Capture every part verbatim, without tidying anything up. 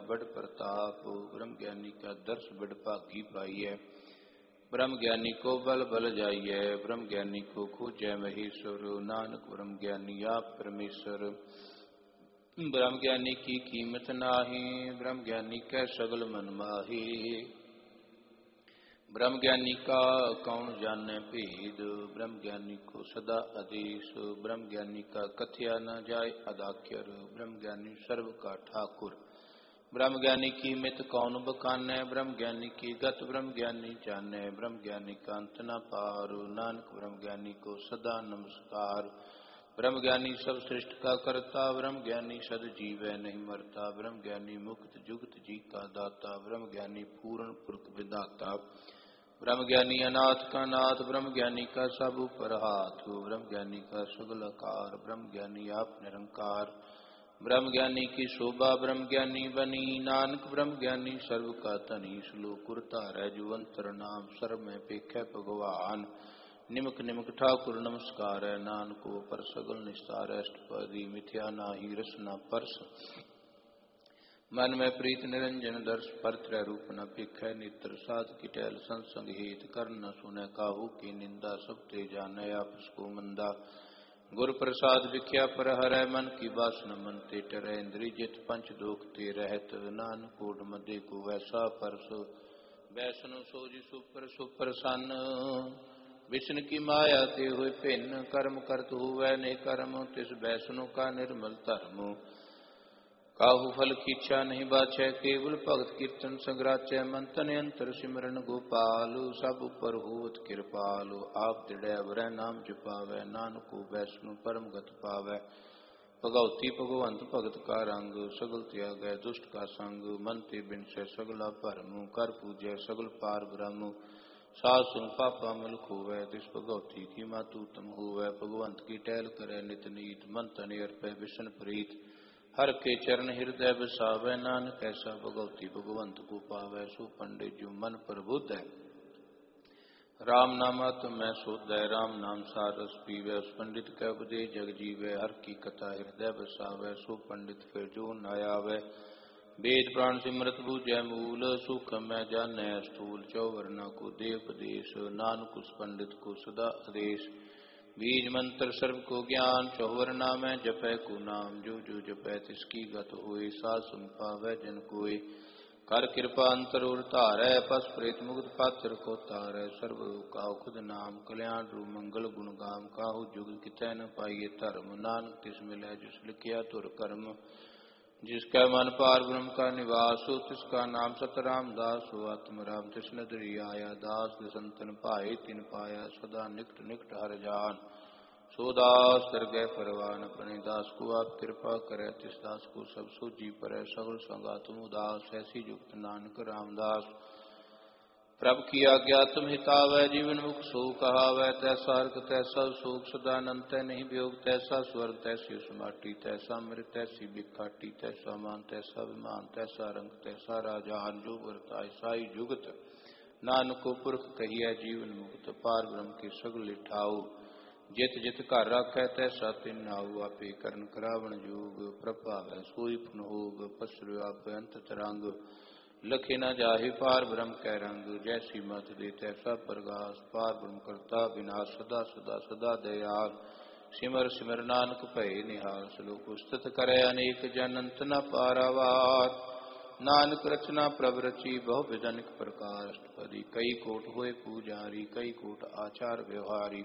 बड़ प्रताप। ब्रह्म ज्ञानी का दर्श बड़ भागी पाइय। ब्रह्म ज्ञानी को बल बल जाइए। ब्रह्म ज्ञानी को खोजै महेश्वर। नानक ब्रह्म ज्ञानी आप परमेश्वर। ब्रह्म ज्ञानी की कीमत नाही। ब्रह्म ज्ञानी कै सगल मन माही। ब्रह्म ज्ञानी का कौन जाने भेद। ब्रह्म ज्ञानी को सदा आदेश। ब्रह्म ज्ञानी का कथया न जाय अदाख्यर। ब्रह्म ज्ञानी सर्व का ठाकुर। ब्रह्म ज्ञानी की मित कौन बखानै। ब्रह्म ज्ञानी की गत ब्रह्म ज्ञानी जानै। ब्रह्म ज्ञानी का अंत न पार। नानक ब्रह्म ज्ञानी को सदा नमस्कार। ब्रह्म ज्ञानी सब सृष्टि का करता। ब्रह्म ज्ञानी सद जीवै नहीं मरता। ब्रह्म ज्ञानी मुक्त जुगत जी का दाता। ब्रह्म ज्ञानी पूर्ण पुरख विधाता। ब्रह्म ज्ञानी अनाथ का नाथ। ब्रह्म ज्ञानी का सब ऊपर हाथ। ब्रह्म ज्ञानी का सगल आकार। ब्रह्म ज्ञानी आप निरंकार। ब्रह्म ज्ञानी की शोभा ब्रह्म ज्ञानी बनी। नानक ब्रह्म ज्ञानी सर्व का धनी। श्लोक उरतारै जो अंतर नाम सर में पेखै भगवान। निमक निमक ठाकुर नमस्कार है। नानको पर सगल निस्तार। अष्टपदी मिथ्या नाही रसना परस। मन में प्रीत निरंजन दर्श पर त्रय रूप न पिखै। नेत्र साध की टहल संसंग हेत। कर न सुनै काहू की निंदा। सब ते जानै आपस को मंदा। गुर प्रसाद विख्या पर हरै। मन की वासना मन ते टरै। इंद्रिय जित पंच दोख ते रहत। नानक कोट मध्य को वैसा परस। वैष्णु सोज सुपर सुपर सन। विष्णु की माया ते हुए भिन्न। कर्म करत हुवै ने कर्म। तिस वैष्णु का निर्मल धर्म। काहू फल की इच्छा नहीं बाछै। केवल भगत कीर्तन संग्राचै। मन तन अंतर सिमरन गोपाल। सब पर होत कृपाल। आप दृढ़ वरै नाम जपावै। नानको वैष्णु परम गत पावै। भगवती भगवंत भगत का रंग। सगल त्यागै दुष्ट का संग। मन ते बिनसै सगला भरम। कर पूजै सगल पार ब्रह्म। साध संग पापा मल खोवै। तिस भगवती की मातु उत्तम होवै। भगवंत की टहल करै नित नीत। मन तन अर्पै बिशन प्रीत। हर के चरण हृदय बसावै। नानक ऐसा भगवती भगवंत को पावै। सो पंडित जो मन प्रबुद्ध है। राम नामात्म मैं शुद्ध है। राम नाम सार रस पीवै। उस पंडित कै उपदेश जग जीवै। हर की कथा हृदय बसावै। सो पंडित फिर जो न आवै। वेद प्राण सिमरत बूझै मूल। सुख मैं जानै स्थूल। चौवर्णा को दे उपदेश। नानक उस पंडित को सदा आदेश। बीज मंत्र सर्व को ज्ञान। चौवर्णा में जपै को नाम। जो जो जपै तिसकी गत होय। साध सुन पावै जन कोय। कर कृपा अंतर उर धारै। पस प्रेत मुक्त पात्र को तारै। सर्व काहु खुद नाम। कल्याण रूप मंगल गुण गाम। काहू जुग कितै न पाइये धर्म। नानक तिस मिलै जिस लिखिया तुर कर्म। जिसका मन पार ब्रह्म का निवास। तिसका नाम सतराम दास। आत्म राम तिस नदरी आया। दास संतन भाए तिन पाया। सदा निकट निकट हर जान। सो दास दरगह परवान। अपने दास को आप कृपा करे। तिस दास को सब सोजी परै। सगल संगा तुम उदास। ऐसी युक्त नानक रामदास। प्रभु की आज्ञा तुम हितावै। जीवन मुख सो कहावै। तैसा अर्क तैसा शोक सदानंद। नहीं वियोग तैसा स्वर्ग। तैसी समाटी तैसा मृत। तैसी बिखाटी तैसा मान। तैसा विमान तैसा रंग। तैसा राजान जो वर्ताय साई जुगत। नानक को पुरख कहिए जीवन मुक्त। पार ब्रह्म के सगल ठाऊ। जित जित घर राखै तैसा तिन नाऊ। आपे करन करावण जोग। प्रभावै सोई पुन होग। पसरु आप अंत तरंग। लखे न जाहि पार ब्रह्म कै रंग। जैसी मत दे तैसा प्रगास। पार ब्रह्म करता विनाश। सदा सदा सदा दयाल। सिमर सिमर नानक भय निहाल। श्लोक स्तुत करे अनेक जन। अंत न पारावार। नानक रचना प्रभ रची। बहु विधनिक प्रकार। अष्टपदी कई कोट होए पूजारी। कई कोट आचार व्यवहारी।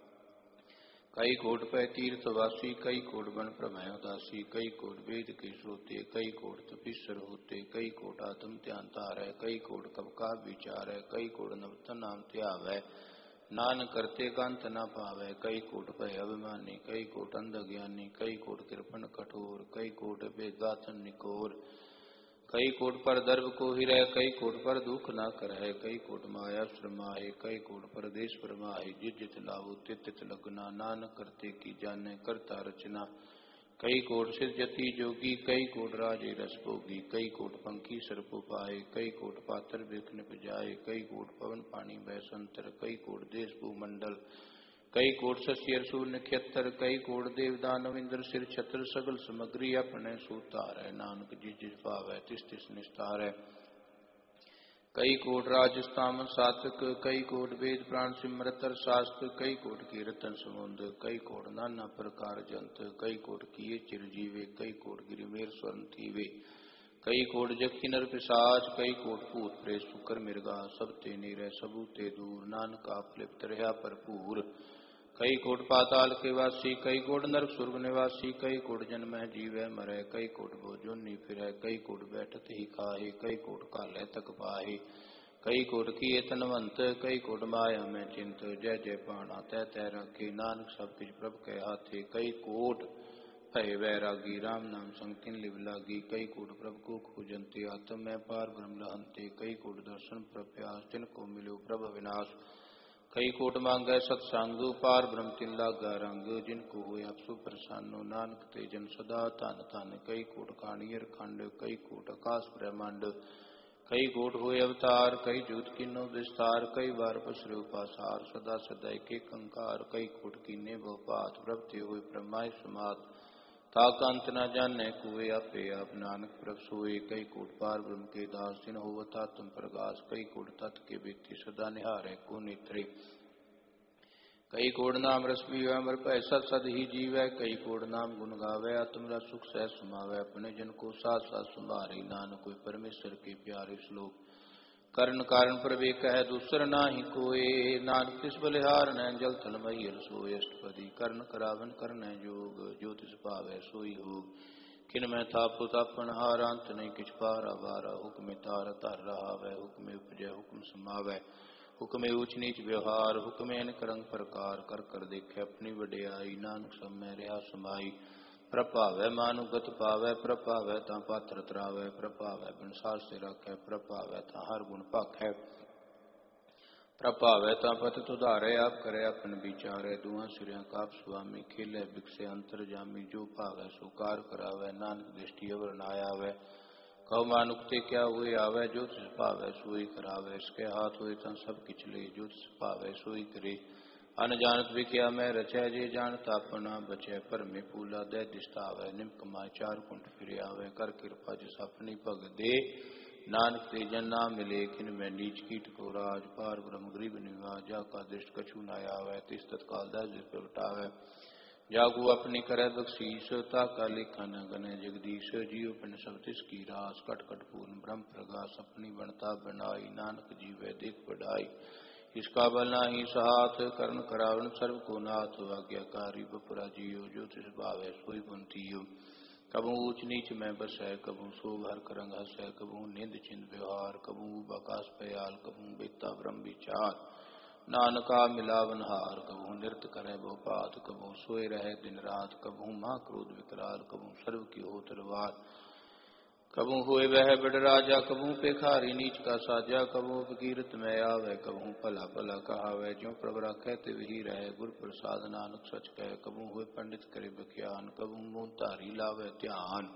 कई कोट पै तीर्थवासी। कई कोट बन प्रमय उदासी। कई कोट वेद के श्रोते। कई कोट तपीसर होते। कई कोट आत्म ध्यान तारै। कई कोट कब का विचार है। कई कोट नवतन नाम त्यावै। नानक करते कंत न पावै। कई कोट भय अभिमानी। कई कोट अंध ज्ञानी। कई कोट कृपण कठोर। कई कोट बेगाथन निकोर। कई कोट पर दर्भ को हिरै। कई कोट पर दुख न करै। कई कोट माया श्रमाहे। कई कोट पर देश परमाहे। जित जित लाभो तित तित लगना। नानक करते की जानै करता रचना। कई कोट सिर जति जोगी। कई कोट राजे रस भोगी। कई कोट पंखी सर्प पाए। कई कोट पातर बिख निप जाए। कई कोट पवन पानी बैसंतर। कई कोट देश भूमंडल। कई कोट शशि सूर नक्षत्र, कई कोट देव दानव इंद्र सिर छत्र, सगल समग्री अपने सूतार है। नानक जिस जिस भावै तिस तिस निस्तार है। कई कोट राजस्थान सातक, कई कोट वेद प्राण सिमरत शास्त्र, कई कोट कीर्तन समुंद, कई कोट नाना प्रकार जंत, कई कोट किए चिरजीवे, कई कोट गिरिमेर स्वर्ण थीवे, कई कोट जखी नर पिशाच, कई कोट भूत प्रेत सुकर मिर्गा, सब ते नीरे सबू ते दूर, नानक आप लिप्त रहा भरपूर। कई कोट पाताल के वासी, कई कोट नरक सुर्ग निवासी, कई कोट जन्म है जीवै मरै, कई कोट भोजोनी फिरै, कई कोट बैठत ही खाहे, कई कोट कालै तक पाहे, कई कोट किए तनवंत, कई कोट माया में चिंत, जय जय पाणा तै तै रखे, नानक सब किछ प्रभ के हाथे। कई कोट भय वैरागी, राम नाम संग तिन लिव लागी, कई कोट प्रभ को खोजंते, आत्म में पार ब्रह्म लहंते, कई कोट दर्शन प्रभ प्यास, तिनको मिलो प्रभ विनाश, कई कोट मांगै सत्संग, पार ब्रह्म तिन लागा रंग, जिनको हुए आप सुप्रसन्न, नानक ते जन सदा धन धन। कई कोट काणियर खंड, कई कोट आकाश ब्रह्मांड, कई कोट हुए अवतार, कई जुत किन्नो विस्तार, कई बार पसरे उपासार, सदा सदा एक कंकार, कई कोट कीने बहुपात, प्रभते हुए ब्रह्माय समात, ताका अंत न जाने कुए आपे आप, नानक प्रभ सोए, कई कोट पार ब्रह्म के दास, जिन होवता तुम प्रकाश, कई कोट तत् के बेती सदा निहारे को नेत्रे, कई कोट नाम रस पीवै अमर भय सत सद ही जीवै, कई कोट नाम गुण गावै आत्म रस सुख सह समावै, अपने जन को साथ साथ संभारे, नानक कोई परमेश्वर के प्यारे श्लोक, कर्ण कारण प्रवेक है दूसर नाही कोय, नानक तिस बलिहार न जल थल महियर सोय, अष्टपदी कर्ण करावन कर्ण जोग, जो तिस पावै सोई होग, किन मैं थापु तापन हारा, अंत नहीं किछ पारा वारा, हुक्म तार तर रहा वै, हुक्म उपजय हुक्म समावै, हुक्म ऊच नीच व्यवहार, हुक्म अनेक रंग प्रकार, कर कर देखे अपनी वडियाई, नानक सब में रहा समाई, प्रभावै मानुगत पावै, प्रभावै ता पात्र तरावै, प्रभावै बिन सास रखै, प्रभावै ता हर गुण भाखै, प्रभावै ता पतित उधारै, आप करे अपन विचारै, दुआ सिरिया काप स्वामी, खेलै बिकसे अंतर जामी, जो भावै सो कार करावै, नानक दृष्टि अवर न आवै, कहो मानुक ते क्या हुए आवै, जो तिस भावै सोई करावै, इसके हाथ हुए ता सब किछ ले, जो तिस भावै सोई करे, अन जानत विख्या मैं रचै, जे जानत अपना बचै, पर में पूला दे दिस्तावै, निमक माय चार कुंठ फिर आवै, कर कृपा जिस अपनी भग दे, नानक ते जन नाम मिले, खिन मैं नीच कीट को राज, पार ब्रह्म गरीब निवाज, जाका दृष्ट कछु न आवै, तिस तत्काल दस प्रगटावै, जागू अपनी करे बख्शीश, ताका लेखा न गने जगदीश, जियो पिन सब तिसकी रास, कट कट पूर्ण ब्रह्म प्रगास, अपनी बनता बनाई, नानक जीवै देख बढ़ाई, इसका बल नाही सहाथ, कर्ण करावन सर्व को नाथ, आज्ञाकारी बपुरा जियो, जो तिस भावै सोई बुनतियो, कबू ऊच नीच में बसै, कबू शोभ हर करंग हसै, कबू निंद चिंद व्यवहार, कबू बकास पयाल, कबू बेता ब्रह्म विचार, नानका मिलावन हार, कबू नृत्य करे बहुपात, कबू सोए रहे दिन रात, कबू माँ क्रोध विकराल, कबू सर्व की हो तलवार, कबू हुए वह बड़ राजा, कबू पेखारी नीच का साजा, कबू बकीरत में आवे, कबू भला भला कहावै, ज्यों प्रभ राखै तिव ही रहे, गुर प्रसाद नानक सच कह, कबू हुए पंडित करे बख्यान, कबू मून धारी लावे ध्यान,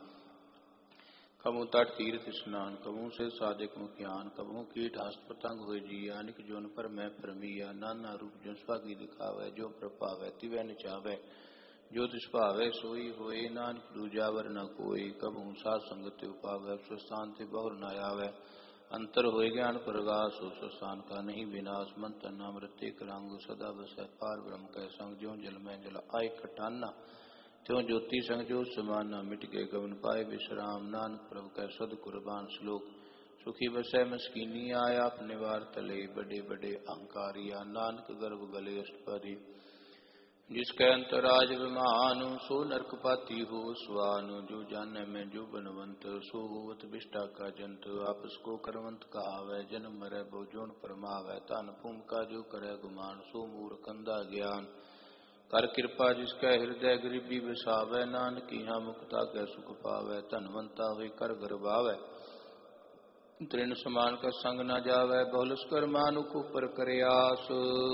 कबू तट तीर्थ स्नान, कबू से साधिक मुख्यान, कबू कीट हस्त पतंग हुए जिया, अनिक जोन पर मैं परमिया, नाना रूप जो स्वागी दिखावे, जो प्रभावै तिवै निचावे, जो तिस भावै सोई होए, नानक दूजावर न कोई, कबू साध संगत उपावै, स्वस्थान ते बहुर न आवै, अंतर होए ज्ञान प्रगास, स्वस्थान का नहीं विनाश, मन तन नाम रते करांग, सदा बसै पार ब्रह्म कै संग, ज्यों जल में जल आय खटाना, त्यों ज्योति संग ज्योत समाना, मिट गए गगन पाए विश्राम, नानक प्रभु कै सद कुर्बान श्लोक, सुखी बसै मस्कीनी आया, अपने वार तले बड़े बड़े अहंकारिया, नानक गर्भ गले अष्टपदी, जिसके अंतराज विमान, सो नरक पाती हो स्वान, जो जाने में जो बनवंत, सो होवत विष्टा का जंत, आपस को करवंत कहावै, जन्म मरै बहु जोन परमावै, तान भूम का जो करे गुमान, सो मूर्ख अंधा ज्ञान, कर कृपा जिसके हृदय गरीबी बसावै, नानक यहाँ मुक्ता के सुख पावै, धनवंता हुई कर गर्भावै, तृण समान का संग न जावै, बहुलस कर मानुख ऊपर करे आस,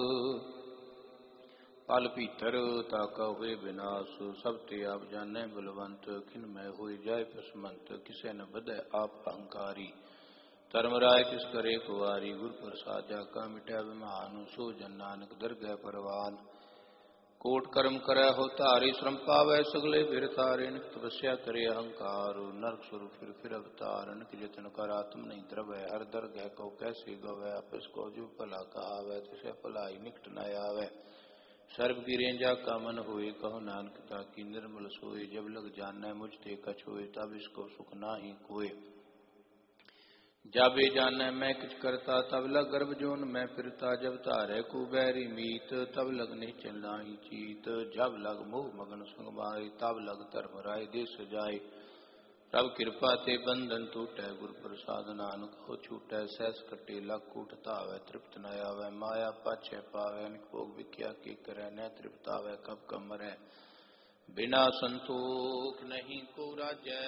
पल भीतर ताका हुए विनाश, सब ते आप जाने बलवंत, खिन में हुई जाय पसमंत, किसे न बदे आप अहंकारी, धर्मराय किस करे कुवारी, गुर प्रसाद जाका मिटै विमान, सो जन नानक दरगह परवान, कोट कर्म करे हो तारी श्रम पावै सगले बिर तारे निक तपस्या करे अहंकार नरक सुर फिर फिर अवतार अनक जतन कर आत्म नहीं द्रवै हर दर गह को कैसे गवै आपस को जो भला कहावै तिसे भलाई निकट न आवे सर्व की रेंजा का मन होए कहो नानक ताकी निर्मल सोए जब लग जानੈ मुझ ते कछ होए तब इसको सुख नाही कोय जाबे जानੈ मैं किछ करता तब लग गर्भ जोन मैं फिरता जब तारे कुबैरी मीत तब लग निश्चल नाही चीत जब लग मोह मगन संग मारे तब लग धर्म राय देश जाय तब कृपा ते बंधन टूटै गुर प्रसाद नानक हो छूटै सहस कटे लख कूट तावै तृप्त न आवै माया पाछै पावै अनेक भोग विख्या के करै न तृप्त आवै कब कब मरै बिना संतोख नहीं को राजै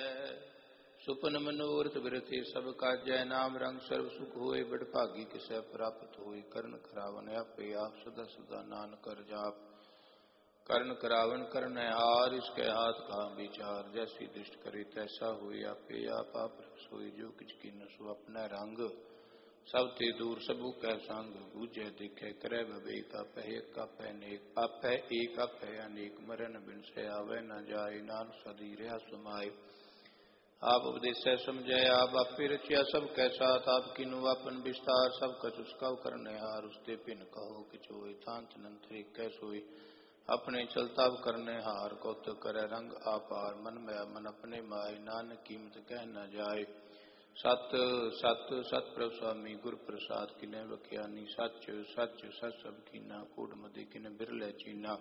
सुपन मनोरथ बिरथे सब काजै नाम रंग सर्व सुख होए बड़ भागी किसै प्राप्त होए करण करावन आपे आप सदा सदा नानक कर जाप करण करावन करण हार इसके हाथ का विचार जैसी दृष्ट करे तैसा होए आपे आप आप सोए जो किछ कीन सो अपना रंग सब ते दूर सबू कै संग बूझे देखे करे विवेक आपै एक आपै नेक आपै एक आपै अनेक मरन बिन से आवे न जाए नान सदी रहा सुमाए आप उपदेश समझे आप आपे रचिया सब कैसा आप किनु अपन विस्तार सब कछ उसका करने हार उसते पिन कहो किचो तांत नंतरे कैसोई अपने चलता करने हार कौत करे रंग आपार मन में मन अपने माय नानक कीमत कह न जाए सत सत सत प्रभु स्वामी गुरु प्रसाद किने बख्यानी सच सच सच सब कीना कूट मदि किने बिरले चीना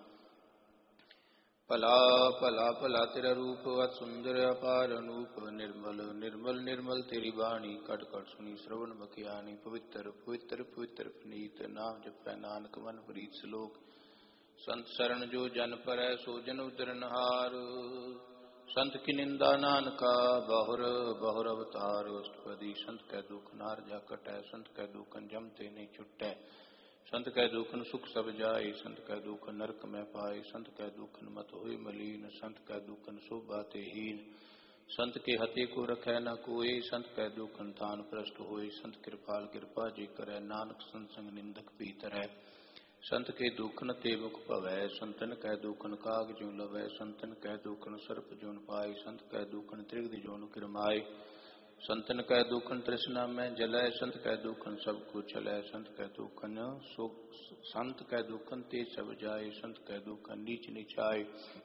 भला भला भला तेरा रूप अत सुंदर अपार अनूप निर्मल निर्मल निर्मल तेरी वाणी कट कट सुनी श्रवण बखियानी पवित्र पवित्र पवित्र पुनीत नाम जपै नानक मन प्रीत श्लोक संत शरण जो जन पर सो जन उदरन हार संत की निंदा नानका बहुर बहुर अवतार अष्टपदी संत कै दुख नार जा कटै संत कै दुखन जमते नहीं छुटै संत कै दुखन सुख सब जाय संत कै दुखन नरक में पाए संत कै दुखन मत होय मलीन संत कै दुखन शोभा ते हीन संत के हते को रखै न कोय संत कै दुखन थान प्रष्ट होय संत कृपाल कृपा जी करे नानक संत संग निंदक पीतरै संत के दुखन ते मुख भवै संतन कै दुखन काग ज्यों लवै संतन कै दुखन सर्प ज्यों पाए संत कै दुखन त्रिगद ज्यों किरमाए संतन कै दुखन तृष्णा में जलै संत कै दुखन सब कुछ चलै संत कै दुखन सो संत कै दुखन ते सब जाए संत कै दुखन नीच निचाए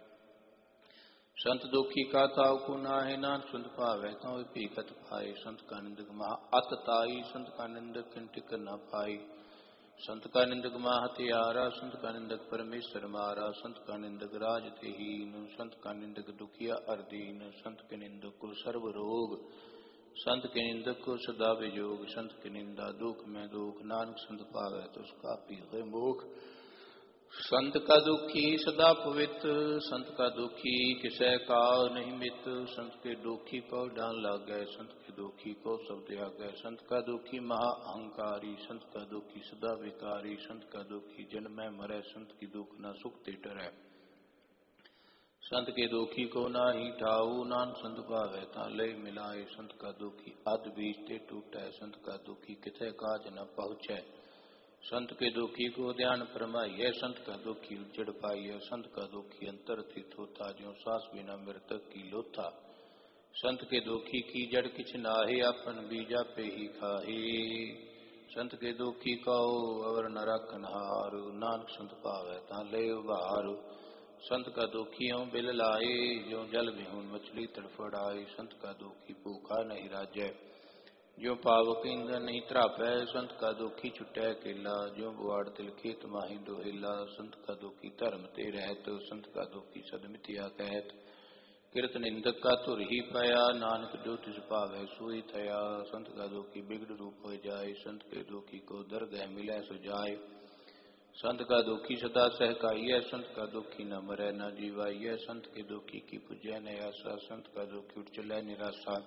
संत दुखी का ताव को नाहि नान सुंद पावै ताव पीकत पाए संत का निंदक महा अत ताई संत का निंदक किंटिक न पाई संत का निंदक महा हत्यारा संत का निंदक परमेश्वर मारा संत का निंदक राज ते हीन संत का निंदक दुखिया अरदीन संत के निंदक को सर्व रोग संत के निंदक को सदा वियोग संत की निंदा दुख में दुख नानक संत पावे तो उसका पीवे मुख संत का दुखी सदा पवित्र संत का दुखी किसे का नहीं मित संत के दुखी को डाल लग गए संत के दुखी को सब दिया गए संत का दुखी महा अहंकारी संत का दुखी सदा विकारी संत का दुखी जन्म में मरे संत की दुख न सुख ते डरे संत के दुखी को ना ही ठाऊ नान संत पावे ता ले मिलाए संत का दुखी अध बीज ते टूटे संत का दुखी किथे काज न पहुँचे संत के दुखी को ध्यान फरमाइए संत का दुखी उजड़ पाइए संत का दुखी अंतर स्थित होता ज्यों सांस बिना मृतक की लोथा संत के दुखी की जड़ किछ नाहे अपन बीजा पे ही खाहे संत के दुखी कहो अवर न रखन हार नानक संत पावे ता ले उबार संत का दुखियों बिल लाए जो जल में मछली तड़फड़ाए संत का दुखी भूखा नहीं राजै जो पावक ईंधन नहीं त्रापै संत का दुखी छुटै केला जो बुआड़ तिल खेत माही दोहिला संत का दुखी धर्म ते रहत संत का दुखी सदमितिया कहत किरत निंदक का तुर ही पाया नानक जो तिस पावै सोई थया संत का दुखी बिगड़ रूप हो जाए संत के दुखी को दरगह मिलै सो जाए संत का दुखी सदा सहकाइए संत का दुखी न मरै न जीवाइए संत के दुखी की पूजै न आशा संत का दुखी उठ चलै निराशा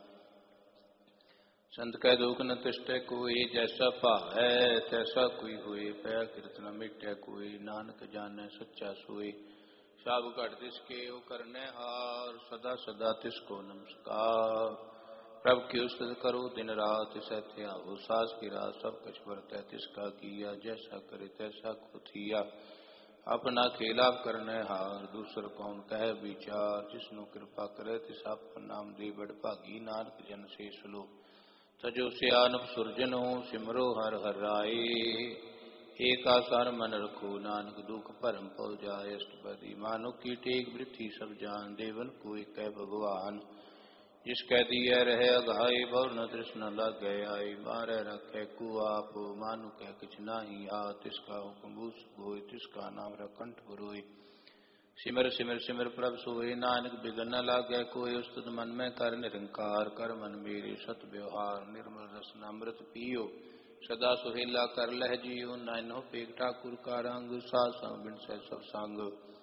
संत का दुख न तिष्ठै कोई जैसा भावै तैसा कोई होए पया किरत न मिटै कोई नानक जानै सच्चा सोए सब घट तिसके ओ करनै हार सदा सदा तिसको नमस्कार प्रभु की उस्तत करो दिन रात सहते हो सास की रात सब कुछ वर्तै तिसका किया जैसा करे तैसा को थिया अपना खेलाप करने हार, दूसर कौन कहे विचार। जिसनु कृपा करे तिस आपन नाम दे, बड़ भागी नानक जन से सलो। तजो सियानप सुरजन हो, सिमरो हर हर राय। एक आसार मन रखो, नानक दुख भरम पौ जाय। अष्टपदी मानो की टेक वृथि सब जान, देवन को एक भगवान। जिसकै दिए रहे अघाय, बहु न तृष्ण लग गए आए। मारे रखे को आप, मानु कह किछ नाही आ। तिसका हुक्म बूझ होय, तिसका नाम रखंठ बरोय। सिमर सिमर सिमर प्रभ सोय, नानक बिगन न लागे कोय। उस्तुत मन में कर निरंकार, कर मन मेरे सत व्यवहार। निर्मल रसन अमृत पियो, सदा सुहेला कर लह जियो। नाइनो पेग ठाकुर का रंग, साध संग बिन सै सब संग।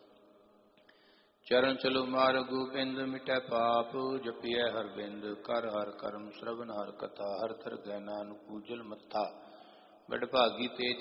चरण चलो मार गोबिंद, मिटै पाप जपिय हर बिंद। कर हर कर्म श्रवण हर कथा, हर थर गह नानक पूजल मत्था। बड़ भागी ते